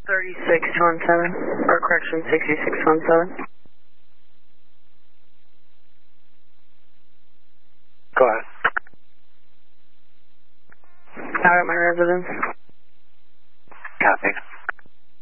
3617, or correction, 6617. Go ahead. Out at my residence. Copy.